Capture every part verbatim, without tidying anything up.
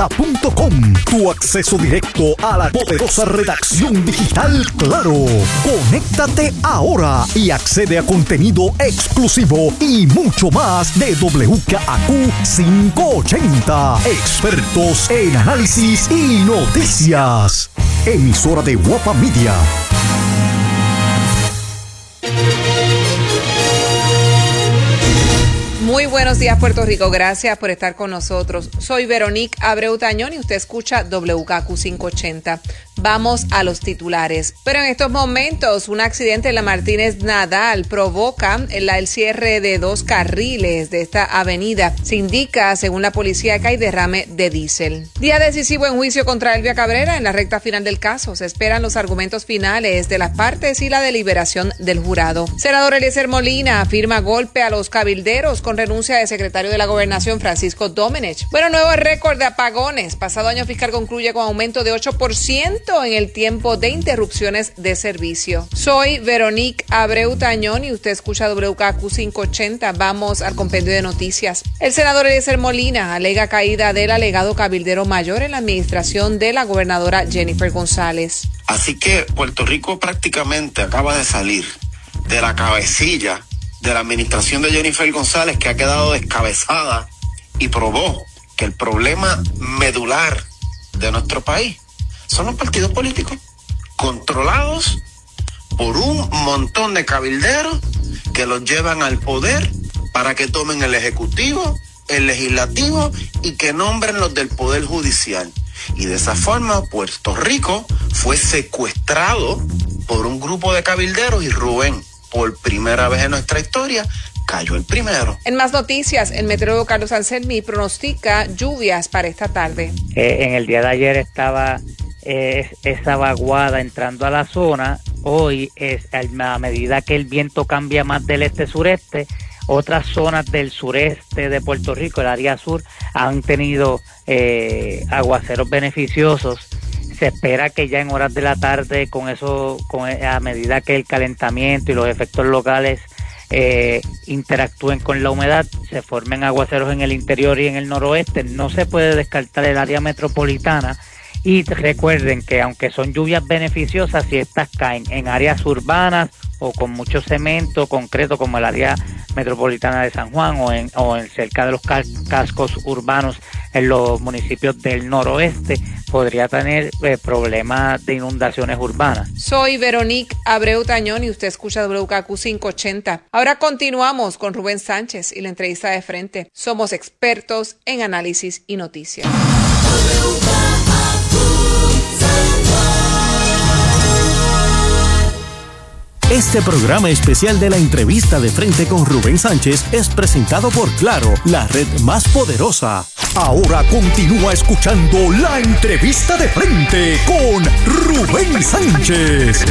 ochenta punto com. Tu acceso directo a la poderosa redacción digital Claro. Conéctate ahora y accede a contenido exclusivo y mucho más de W K A Q quinientos ochenta. Expertos en análisis y noticias. Emisora de Guapa Media. Muy buenos días, Puerto Rico. Gracias por estar con nosotros. Soy Veronique Abreu Tañón y usted escucha W K A Q quinientos ochenta. Vamos a los titulares. Pero en estos momentos, un accidente en la Martínez Nadal provoca el cierre de dos carriles de esta avenida. Se indica, según la policía, que hay derrame de diésel. Día decisivo en juicio contra Elvia Cabrera. En la recta final del caso se esperan los argumentos finales de las partes y la deliberación del jurado. Senador Eliezer Molina firma golpe a los cabilderos con renuncia del secretario de la Gobernación, Francisco Domenech. Bueno, nuevo récord de apagones. Pasado año fiscal concluye con aumento de ocho por ciento en el tiempo de interrupciones de servicio. Soy Veronique Abreu Tañón y usted escucha W K A Q quinientos ochenta. Vamos al compendio de noticias. El senador Eliezer Molina alega caída del alegado cabildero mayor en la administración de la gobernadora Jennifer González. Así que Puerto Rico prácticamente acaba de salir de la cabecilla de la administración de Jennifer González, que ha quedado descabezada y probó que el problema medular de nuestro país son los partidos políticos controlados por un montón de cabilderos que los llevan al poder para que tomen el ejecutivo, el legislativo y que nombren los del poder judicial. Y de esa forma Puerto Rico fue secuestrado por un grupo de cabilderos y Rubén, por primera vez en nuestra historia, cayó el primero. En más noticias, el meteorólogo Carlos Anselmi pronostica lluvias para esta tarde. Eh, en el día de ayer estaba eh, esa vaguada entrando a la zona. Hoy, es a medida que el viento cambia más del este-sureste, otras zonas del sureste de Puerto Rico, el área sur, han tenido eh, aguaceros beneficiosos. Se espera que ya en horas de la tarde, con eso, con, a medida que el calentamiento y los efectos locales eh, interactúen con la humedad, se formen aguaceros en el interior y en el noroeste. No se puede descartar el área metropolitana. Y recuerden que aunque son lluvias beneficiosas, si estas caen en áreas urbanas o con mucho cemento concreto, como el área metropolitana de San Juan o en, o en cerca de los cascos urbanos en los municipios del noroeste, podría tener eh, problemas de inundaciones urbanas. Soy Veronique Abreu Tañón y usted escucha W K A Q quinientos ochenta. Ahora continuamos con Rubén Sánchez y la entrevista de frente. Somos expertos en análisis y noticias. Este programa especial de la entrevista de frente con Rubén Sánchez es presentado por Claro, la red más poderosa. Ahora continúa escuchando la entrevista de frente con Rubén Sánchez.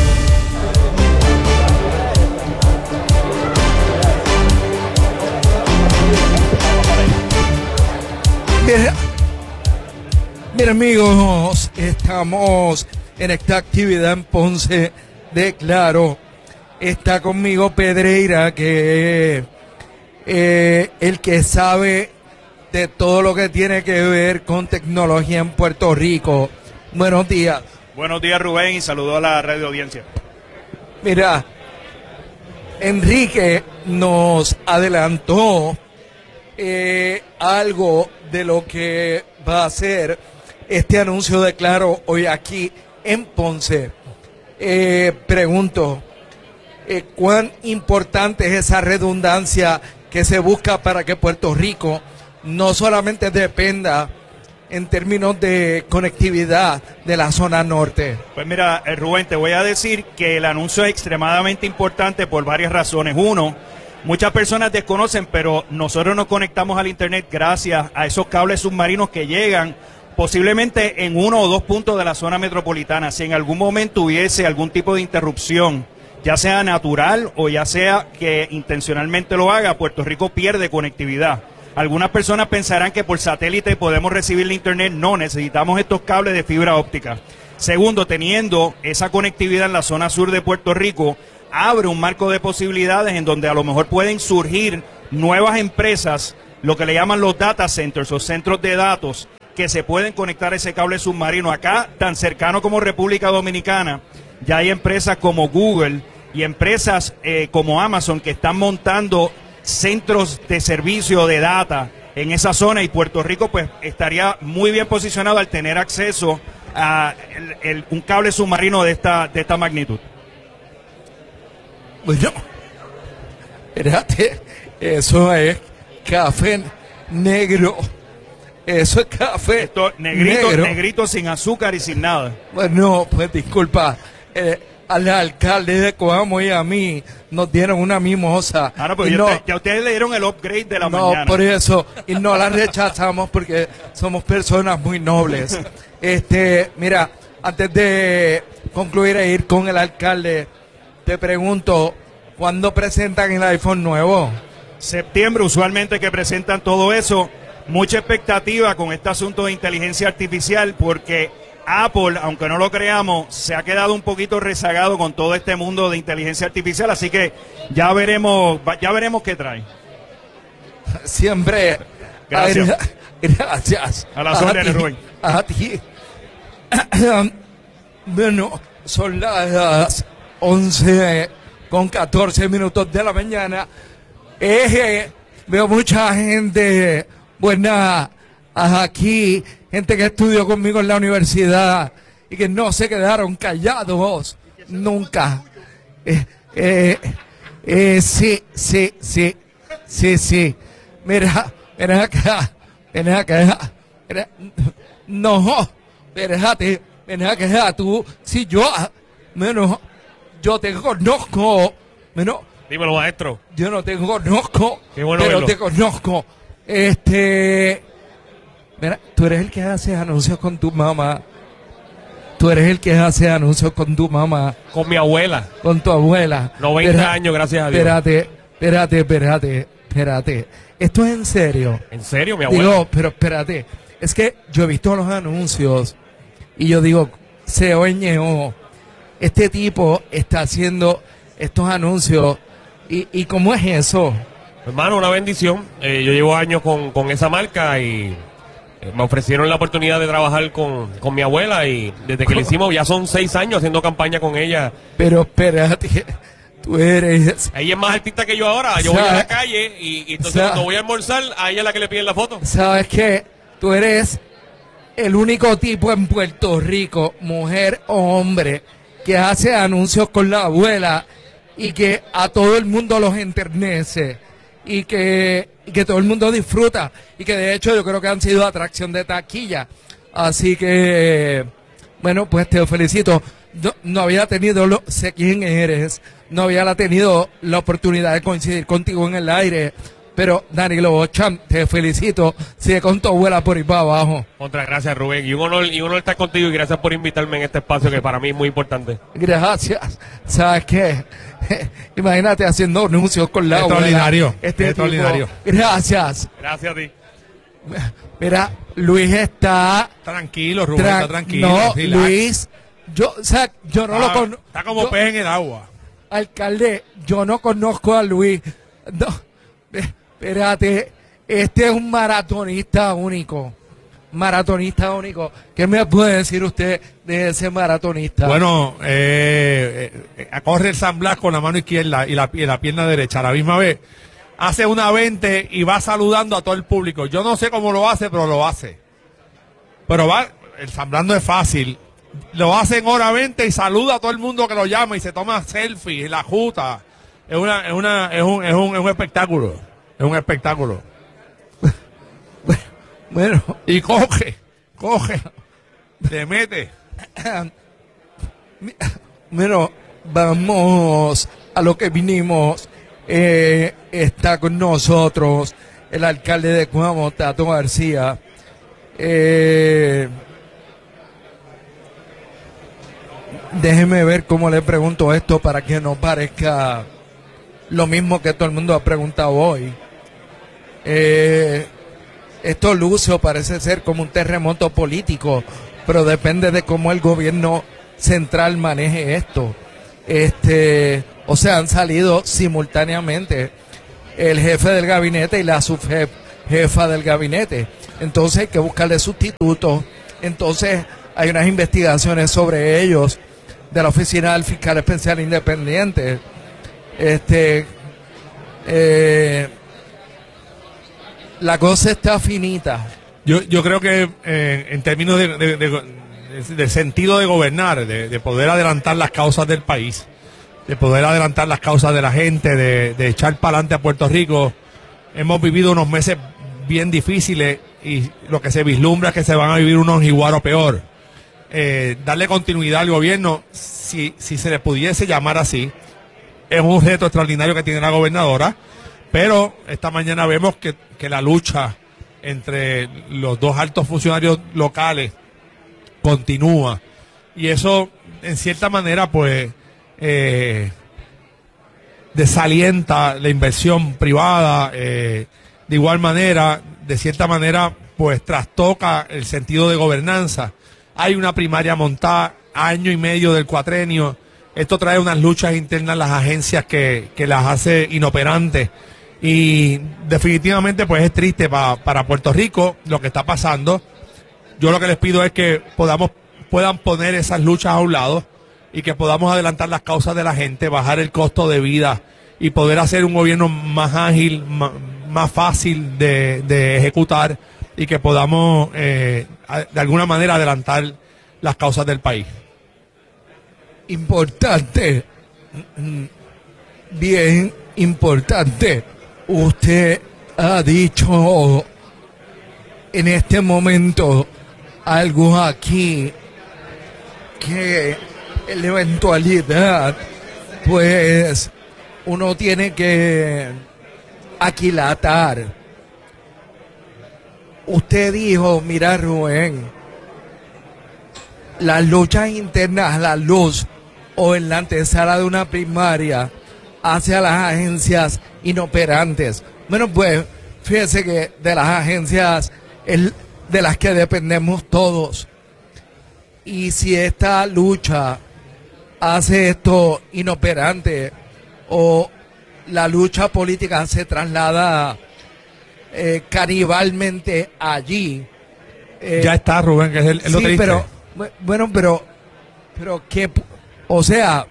Mira, mira amigos, estamos en esta actividad en Ponce de Claro. Está conmigo Pedreira, que es eh, el que sabe de todo lo que tiene que ver con tecnología en Puerto Rico. Buenos días. Buenos días, Rubén, y saludo a la radio audiencia. Mira, Enrique nos adelantó eh, algo de lo que va a ser este anuncio de Claro hoy aquí en Ponce. Eh, pregunto, eh, ¿cuán importante es esa redundancia que se busca para que Puerto Rico no solamente dependa en términos de conectividad de la zona norte? Pues mira, eh, Rubén, te voy a decir que el anuncio es extremadamente importante por varias razones. Uno, muchas personas desconocen, pero nosotros nos conectamos al internet gracias a esos cables submarinos que llegan posiblemente en uno o dos puntos de la zona metropolitana. Si en algún momento hubiese algún tipo de interrupción, ya sea natural o ya sea que intencionalmente lo haga, Puerto Rico pierde conectividad. Algunas personas pensarán que por satélite podemos recibir el internet. No, necesitamos estos cables de fibra óptica. Segundo, teniendo esa conectividad en la zona sur de Puerto Rico, abre un marco de posibilidades en donde a lo mejor pueden surgir nuevas empresas, lo que le llaman los data centers o centros de datos, que se pueden conectar ese cable submarino. Acá, tan cercano como República Dominicana, ya hay empresas como Google y empresas eh, como Amazon que están montando centros de servicio de data en esa zona, y Puerto Rico pues estaría muy bien posicionado al tener acceso a el, el, un cable submarino de esta, de esta magnitud. Bueno, espérate, eso es café negro. Eso es café Esto, negrito, negro. negrito sin azúcar y sin nada. Bueno, pues disculpa, eh, al alcalde de Coamo y a mí nos dieron una mimosa. Ah, no, pero y ya, no, usted- ya ustedes le dieron el upgrade de la no, mañana. por eso, y no la rechazamos porque somos personas muy nobles. Este, mira, antes de concluir e ir con el alcalde, te pregunto, ¿cuándo presentan el iPhone nuevo? Septiembre, usualmente que presentan todo eso. Mucha expectativa con este asunto de inteligencia artificial, porque Apple, aunque no lo creamos, se ha quedado un poquito rezagado con todo este mundo de inteligencia artificial, así que ya veremos, va- ya veremos qué trae. Siempre. Gracias. Ay, gracias. A las órdenes, ti, Rubén. A ti. Bueno, son las once con catorce minutos de la mañana. Eh, veo mucha gente buena aquí, gente que estudió conmigo en la universidad y que no se quedaron callados nunca. Eh, eh, eh, sí, sí, sí, sí, sí. Mira, ven acá, ven acá. Mira, no, espérate, ven acá, tú, si yo, bueno, yo te conozco, bueno, Dímelo, maestro. yo no te conozco, Qué bueno pero verlo. te conozco. Este, mira, tú eres el que hace anuncios con tu mamá. Tú eres el que hace anuncios con tu mamá, Con mi abuela. con tu abuela. noventa Espera- años, gracias a Dios. Espérate, espérate, espérate, espérate. Esto es en serio. ¿En serio, mi abuela? Digo, pero espérate. Es que yo he visto los anuncios y yo digo, se oñeó. Este tipo está haciendo estos anuncios. ¿Y, y cómo es eso? Hermano, una bendición. Eh, yo llevo años con, con esa marca y eh, me ofrecieron la oportunidad de trabajar con, con mi abuela, y desde que le hicimos, ya son seis años haciendo campaña con ella. Pero espérate, tú eres... Ella es más artista que yo ahora. Yo voy ¿Sabe? a la calle y, y entonces ¿Sabe? cuando voy a almorzar, a ella es la que le piden la foto. ¿Sabes qué? Tú eres el único tipo en Puerto Rico, mujer o hombre, que hace anuncios con la abuela y que a todo el mundo los enternece y que, y que todo el mundo disfruta y que de hecho yo creo que han sido atracción de taquilla. Así que, bueno, pues te felicito. No, no había tenido, lo, sé quién eres, no había la- tenido la oportunidad de coincidir contigo en el aire, pero Danilo Bocham, te felicito, sigue con tu abuela por ir para abajo. Otra, gracias, Rubén. Y un honor, y un honor estar contigo, y gracias por invitarme en este espacio que para mí es muy importante. Gracias. ¿Sabes qué? Imagínate haciendo anuncios con la abuela. Extraordinario, Este extraordinario. tipo. Gracias. Gracias a ti. Mira, Luis está... Tranquilo, Rubén, tran- está tranquilo. No, relax. Luis, yo, o sea, yo no Ah, lo conozco. Está como pez en el agua. Alcalde, yo no conozco a Luis. No, eh, espérate, este es un maratonista único. Maratonista único. ¿Qué me puede decir usted de ese maratonista? Bueno, eh, eh, eh, corre el San Blas con la mano izquierda y la, y la pierna derecha a la misma vez. Hace una veinte y va saludando a todo el público. Yo no sé cómo lo hace, pero lo hace. Pero va, el San Blas no es fácil. Lo hace en hora veinte y saluda a todo el mundo que lo llama y se toma selfie en la juta. Es una, es una, es un, es un, es un espectáculo. Es un espectáculo. Bueno, Y coge, coge, le mete. bueno, vamos a lo que vinimos. Eh, está con nosotros el alcalde de Coamo, Tato García. Eh, déjeme ver cómo le pregunto esto para que no parezca lo mismo que todo el mundo ha preguntado hoy. Eh, esto, Lucio, parece ser como un terremoto político, pero depende de cómo el gobierno central maneje esto. Este, o sea, han salido simultáneamente el jefe del gabinete y la subjefa del gabinete. entonces hay que buscarle sustitutos. Entonces hay unas investigaciones sobre ellos de la Oficina del Fiscal Especial Independiente. Este, eh, la cosa está finita. Yo, yo creo que eh, en términos de, de, de, de sentido de gobernar, de, de poder adelantar las causas del país, de poder adelantar las causas de la gente, de, de echar para adelante a Puerto Rico, hemos vivido unos meses bien difíciles y lo que se vislumbra es que se van a vivir unos igual o peor. Eh, darle continuidad al gobierno, si, si se le pudiese llamar así, es un reto extraordinario que tiene la gobernadora, pero esta mañana vemos que, que la lucha entre los dos altos funcionarios locales continúa, y eso en cierta manera pues eh, desalienta la inversión privada, eh, de igual manera, de cierta manera pues trastoca el sentido de gobernanza. Hay una primaria montada, año y medio del cuatrenio. Esto trae unas luchas internas en las agencias que, que las hace inoperantes. Y definitivamente pues es triste pa, para Puerto Rico lo que está pasando. Yo lo que les pido es que podamos puedan poner esas luchas a un lado y que podamos adelantar las causas de la gente, bajar el costo de vida y poder hacer un gobierno más ágil, más, más fácil de, de ejecutar, y que podamos eh, de alguna manera adelantar las causas del país. Importante, bien importante. Usted ha dicho en este momento algo aquí que en la eventualidad pues uno tiene que aquilatar. Usted dijo, mira Rubén, las luchas internas a la luz o en la antesala de una primaria hacia las agencias inoperantes. Bueno, pues fíjese que de las agencias el, de las que dependemos todos, y si esta lucha hace esto inoperante o la lucha política se traslada eh, canibalmente allí. Eh, ya está, Rubén, que es, el, es lo sí, triste. pero bueno, pero pero que, o sea,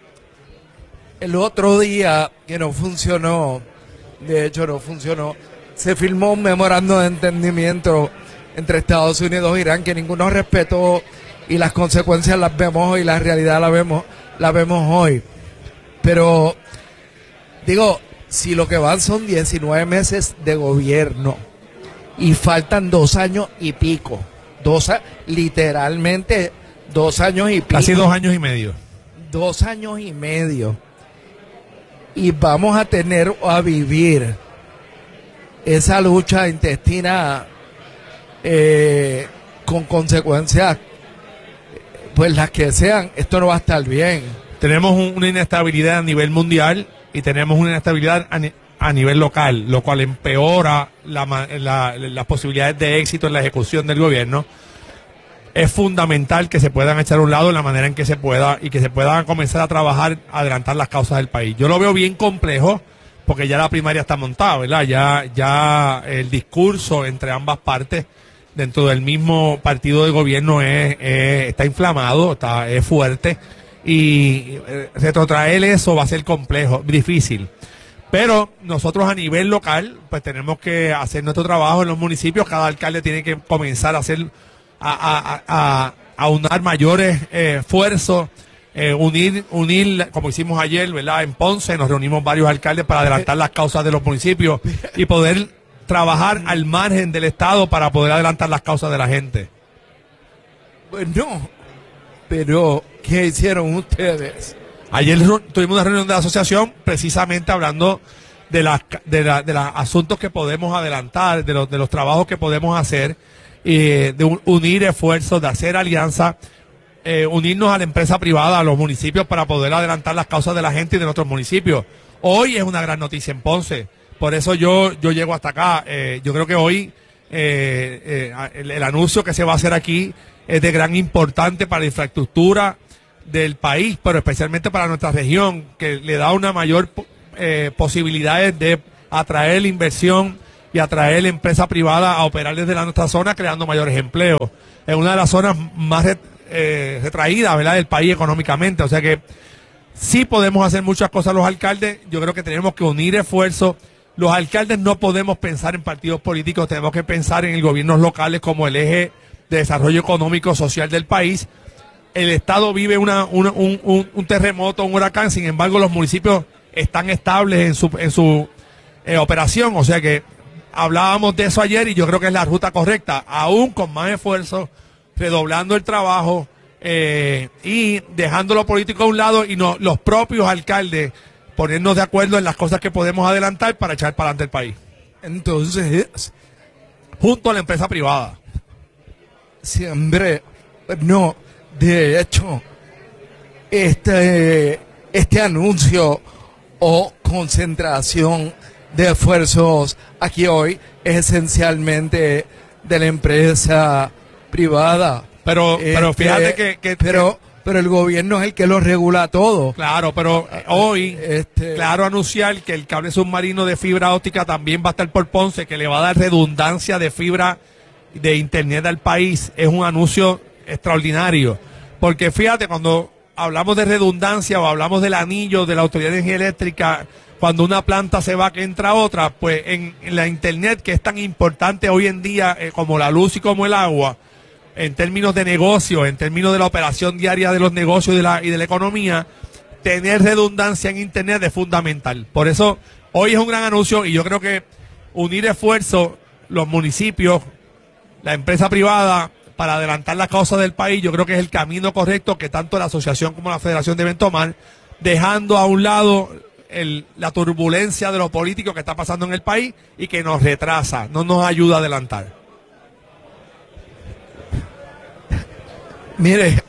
el otro día que no funcionó, de hecho no funcionó, se firmó un memorando de entendimiento entre Estados Unidos e Irán que ninguno respetó, y las consecuencias las vemos hoy, la realidad la vemos, la vemos hoy. Pero digo, si lo que van son diecinueve meses de gobierno y faltan dos años y pico, dos literalmente dos años y pico, casi dos años y medio, dos años y medio, y vamos a tener o a vivir esa lucha intestina eh, con consecuencias pues las que sean. Esto no va a estar bien. Tenemos un, una inestabilidad a nivel mundial y tenemos una inestabilidad a, ni, a nivel local, lo cual empeora la, la, las posibilidades de éxito en la ejecución del gobierno. Es fundamental que se puedan echar a un lado en la manera en que se pueda y que se puedan comenzar a trabajar, a adelantar las causas del país. Yo lo veo bien complejo porque ya la primaria está montada, ¿verdad? Ya, ya el discurso entre ambas partes dentro del mismo partido de gobierno es, es, está inflamado, está, es fuerte, y retrotraer eso va a ser complejo, difícil. Pero nosotros a nivel local pues tenemos que hacer nuestro trabajo en los municipios. Cada alcalde tiene que comenzar a hacer a, a, a, a unar mayores eh, esfuerzos, eh, unir, unir como hicimos ayer, ¿verdad? En Ponce nos reunimos varios alcaldes para adelantar las causas de los municipios y poder trabajar al margen del Estado para poder adelantar las causas de la gente. Bueno, pero ¿qué hicieron ustedes? Ayer tuvimos una reunión de la asociación precisamente hablando de las de, la, de los asuntos que podemos adelantar, de los de los trabajos que podemos hacer, eh, de un, unir esfuerzos, de hacer alianzas, eh, unirnos a la empresa privada, a los municipios, para poder adelantar las causas de la gente y de nuestros municipios. Hoy es una gran noticia en Ponce. Por eso yo yo llego hasta acá. Eh, yo creo que hoy eh, eh, el, el anuncio que se va a hacer aquí es de gran importante para la infraestructura del país, pero especialmente para nuestra región, que le da una mayor eh, posibilidades de atraer la inversión y atraer la empresa privada a operar desde la nuestra zona, creando mayores empleos. Es una de las zonas más ret, eh, retraídas, ¿verdad?, del país económicamente. O sea que sí podemos hacer muchas cosas los alcaldes. Yo creo que tenemos que unir esfuerzos. Los alcaldes no podemos pensar en partidos políticos, tenemos que pensar en gobiernos locales como el eje de desarrollo económico social del país. El Estado vive una, una, un, un, un terremoto, un huracán, sin embargo los municipios están estables en su, en su eh, operación. O sea que hablábamos de eso ayer y yo creo que es la ruta correcta, aún con más esfuerzo, redoblando el trabajo eh, y dejando lo político a un lado y no, los propios alcaldes ponernos de acuerdo en las cosas que podemos adelantar para echar para adelante el país. Entonces, junto a la empresa privada. Siempre, no, de hecho, este, este anuncio o concentración de esfuerzos aquí hoy es esencialmente de la empresa privada. Pero, pero Este, fíjate que, que pero, pero el gobierno es el que lo regula todo. Claro, pero eh, hoy, Este- claro, anunciar que el cable submarino de fibra óptica también va a estar por Ponce, que le va a dar redundancia de fibra de internet al país, es un anuncio extraordinario. Porque fíjate, cuando hablamos de redundancia o hablamos del anillo de la Autoridad de Energía Eléctrica, cuando una planta se va que entra otra, pues en, en la internet, que es tan importante hoy en día eh, como la luz y como el agua, en términos de negocio, en términos de la operación diaria de los negocios y de la, y de la economía, tener redundancia en internet es fundamental. Por eso hoy es un gran anuncio y yo creo que unir esfuerzos, los municipios, la empresa privada, para adelantar las causas del país, yo creo que es el camino correcto que tanto la asociación como la federación deben tomar, dejando a un lado el, la turbulencia de lo político que está pasando en el país y que nos retrasa, no nos ayuda a adelantar. Mire,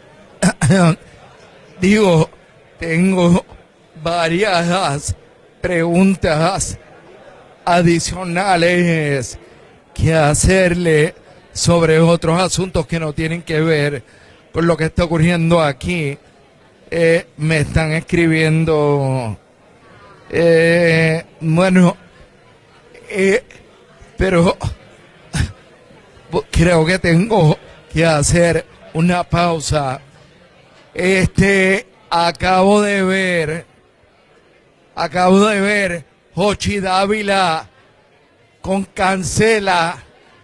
digo, tengo varias preguntas adicionales que hacerle sobre otros asuntos que no tienen que ver con lo que está ocurriendo aquí. Eh, me están escribiendo, eh, bueno, eh, pero creo que tengo que hacer una pausa. Este, acabo de ver, acabo de ver Jochi Dávila con Cancela,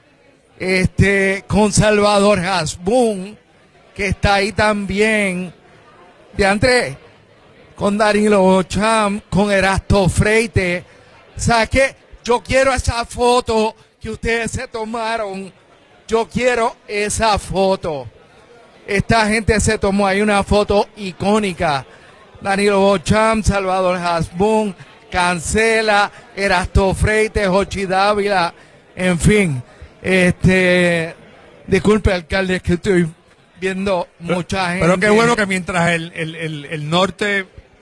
este, con Salvador Hasbún, que está ahí también, de Andrés, con Danilo Bocham, con Erasto Freite. ¿Sabes qué? Yo quiero esa foto que ustedes se tomaron. Yo quiero esa foto. Esta gente se tomó ahí una foto icónica. Danilo Bocham, Salvador Hasbún, Cancela, Erasto Freite, Jochi Dávila, en fin. Este, disculpe, alcalde, es que estoy viendo mucha gente. Pero qué bueno que mientras el, el, el, el norte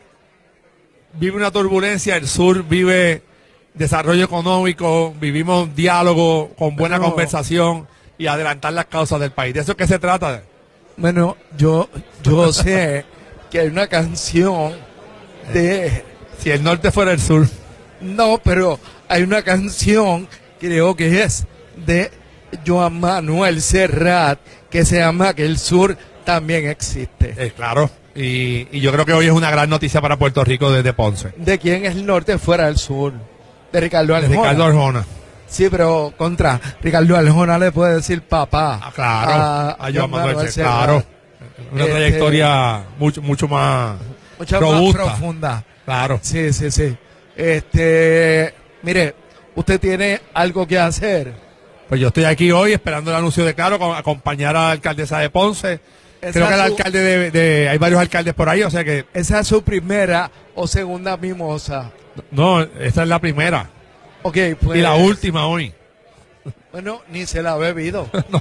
vive una turbulencia, el sur vive desarrollo económico, vivimos diálogo con buena Bueno, conversación y adelantar las causas del país. ¿De eso es que se trata? Bueno, yo, yo sé que hay una canción de... Si el norte fuera el sur. No, pero hay una canción, creo que es de Joan Manuel Serrat, que se llama Que el sur también existe. Eh, claro. Y, y yo creo que hoy es una gran noticia para Puerto Rico desde Ponce. ¿De quién es el norte fuera el sur? De Ricardo Arjona. Ricardo Arjona. Sí, pero contra Ricardo Arjona le puede decir papá. Ah, claro. A, A Joan Manuel Serrat. Claro. Una Este, trayectoria mucho, mucho más mucho robusta. más profunda. Claro. Sí, sí, sí. Este, mire, usted tiene algo que hacer. Pues yo estoy aquí hoy esperando el anuncio de Claro, con- acompañar a la alcaldesa de Ponce. Esa Creo que el es su- alcalde de, de- hay varios alcaldes por ahí, o sea que Esa es su primera o segunda mimosa. no, esta es la primera Ok, pues. y la última hoy. Bueno, ni se la ha bebido. No,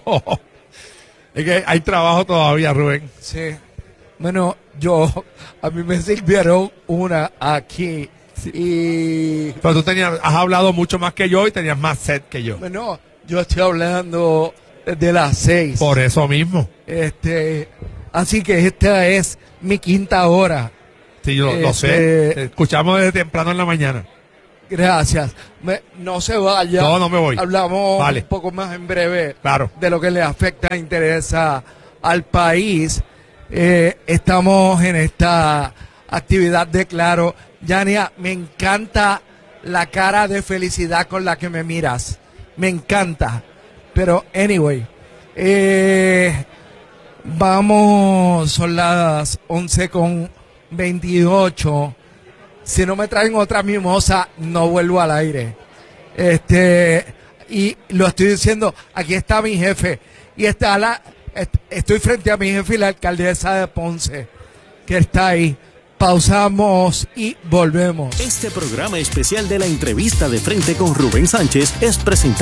es que hay trabajo todavía, Rubén. Sí. Bueno, yo, a mí me sirvieron una aquí. Y, Pero tú tenías, has hablado mucho más que yo y tenías más sed que yo. bueno, yo estoy hablando desde las seis. Por eso mismo. Este, así que esta es mi quinta hora. Sí, yo lo- lo Este- sé. Te escuchamos desde temprano en la mañana. Gracias. Me- no se vaya. No, no me voy. Hablamos Vale. un poco más en breve Claro. de lo que le afecta e interesa al país. Eh, estamos en esta actividad de Claro. Yania, me encanta la cara de felicidad con la que me miras. Me encanta. Pero, anyway, eh, vamos, son las once con veintiocho. Si no me traen otra mimosa, no vuelvo al aire. Este, y lo estoy diciendo, aquí está mi jefe. Y está la, est- estoy frente a mi jefe y la alcaldesa de Ponce, que está ahí. Pausamos y volvemos. Este programa especial de la entrevista de frente con Rubén Sánchez es presentado